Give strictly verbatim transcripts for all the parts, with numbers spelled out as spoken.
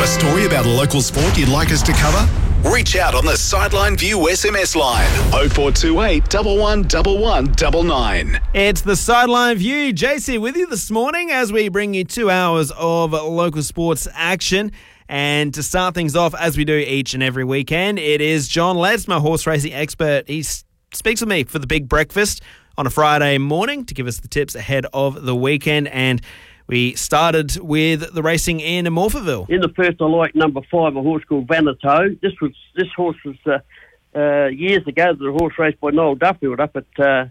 Got a story about a local sport you'd like us to cover? Reach out on the Sideline View S M S line oh four two eight, one one one one nine nine. It's the Sideline View. J C with you this morning as we bring you two hours of local sports action. And to start things off, as we do each and every weekend, it is John Ledsma, horse racing expert. He speaks with me for the big breakfast on a Friday morning to give us the tips ahead of the weekend. And we started with the racing in Morphettville. In the first, I like number five, a horse called Vanuatu. This was this horse was uh, uh, years ago. The horse raced by Noel Duffield up at uh,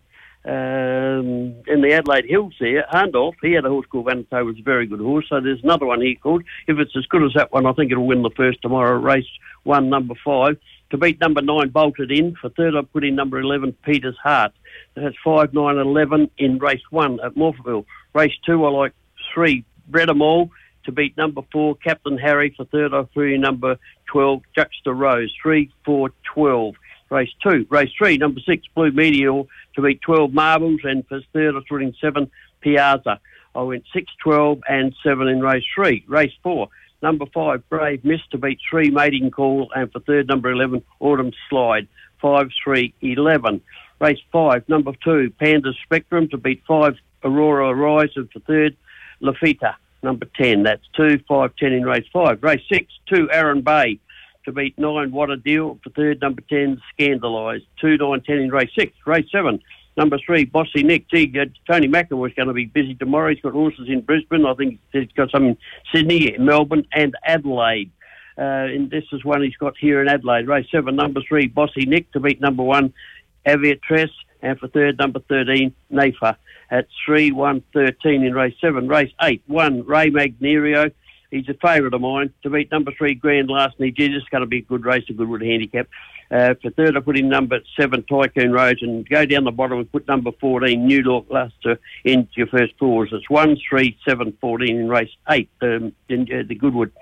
um, in the Adelaide Hills there. Handolf, he had a horse called Vanuatu. It was a very good horse. So there's another one he called. If it's as good as that one, I think it'll win the first tomorrow. Race one, number five. To beat number nine, Bolted In. For third, I put in number eleven, Peter's Heart. That's five, nine, eleven in race one at Morphettville. Race two, I like three, Bredamall. To beat number four, Captain Harry. For third, I threw in number twelve, Juxta Rose. Three, four, twelve. Race two. Race three, number six, Blue Meteor. To beat twelve, Marbles. And for third, I threw in seven, Piazza. I went six, twelve, and seven in race three. Race four, number five, Brave Miss. To beat three, Mating Call. And for third, number eleven, Autumn Slide. Five, three, eleven. Race five, number two, Panda Spectrum. To beat five, Aurora Rise. And for third, Lafita, number ten. That's two, five, ten in race five. Race six, two, Aaron Bay. To beat nine, What a Deal. For third, number ten, Scandalised. two, nine, ten in race six. Race seven, number three, Bossy Nick. Gee, uh, Tony McElroy's going to be busy tomorrow. He's got horses in Brisbane. I think he's got some in Sydney, Melbourne and Adelaide. Uh, and this is one he's got here in Adelaide. Race seven, number three, Bossy Nick. To beat number one, Aviatress. And for third, number thirteen, Nafa. At three, one, thirteen in race seven. Race eight, one, Ray Magnerio. He's a favourite of mine. To beat number three, Grand Larceny. Gee, this is going to be a good race, a good wood handicap. Uh, for third, I put in number seven, Tycoon Rose, and go down the bottom and put number fourteen, New York Luster, into your first fours. It's one, three, seven, fourteen in race eight, um, in uh, the Goodwood.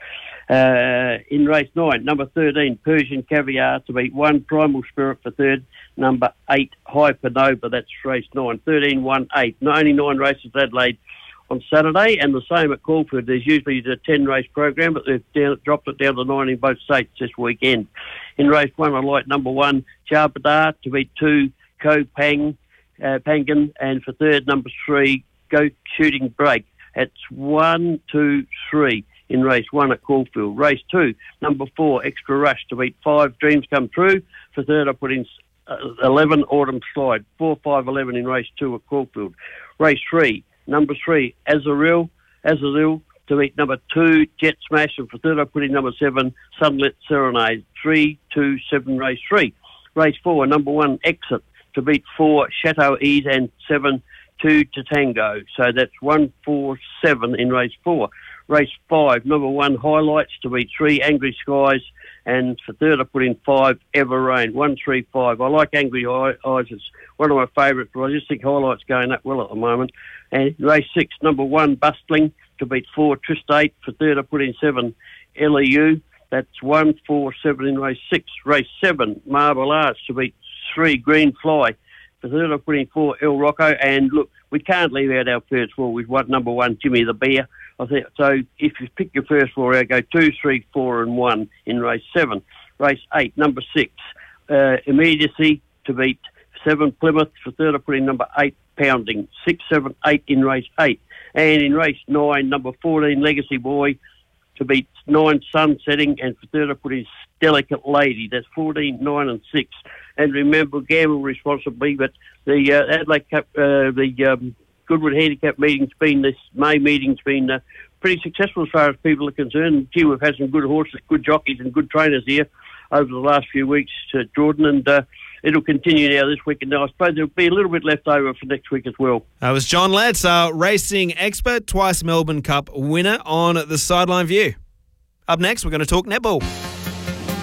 Uh, in race nine, number thirteen, Persian Caviar. To beat one, Primal Spirit. For third, number eight, Hypernova. That's race nine. thirteen, one, eight. Only nine races at Adelaide on Saturday, and the same at Caulfield. There's usually the ten race program, but they've down, dropped it down to nine in both states this weekend. In race one, I like number one, Charbadar. To beat two, Ko Pang, uh, Pangan, and for third, number three, Go Shooting Break. It's one, two, three in race one at Caulfield. Race two, number four, Extra Rush. To beat five, Dreams Come True. For third, I put in uh, eleven, Autumn Slide. four, five, eleven in race two at Caulfield. Race three, number three, Azaril. Azaril. To beat number two, Jet Smash. And for third, I put in number seven, Sunlit Serenade. three, two, seven, race three. Race four, number one, Exit. To beat four, Chateau Ease. And seven, two, Tatango. So that's one, four, seven in race four. Race five, number one, Highlights. To beat three, Angry Skies. And for third, I put in five, Ever Rain. One, three, five. I like Angry Eyes. It's one of my favourites, but I just think Highlights going that well at the moment. And race six, number one, Bustling. To beat four, Tristate. For third, I put in seven, L E U. That's one, four, seven in race six. Race seven, Marble Arts. To beat three, Green Fly. For third, I put in four, El Rocco. And look, we can't leave out our first four with one, number one, Jimmy the Bear. I think so. If you pick your first four out, go two, three, four, and one in race seven. Race eight, number six, uh, Immediacy. To beat seven, Plymouth. For third, I put in number eight, Pounding. Six, seven, eight in race eight. And in race nine, number fourteen, Legacy Boy. To beat nine, Sunsetting. And for third, I put in Delicate Lady. That's fourteen, nine, and six. And remember, gamble responsibly. But the uh, Adelaide Cup, uh, the um, Goodwood Handicap meeting's been, this May meeting's been uh, pretty successful as far as people are concerned. Gee, we've had some good horses, good jockeys and good trainers here over the last few weeks, uh, Jordan, and uh, it'll continue now this week. And I suppose there'll be a little bit left over for next week as well. That was John Latz, our racing expert, twice Melbourne Cup winner on the Sideline View. Up next, we're going to talk netball.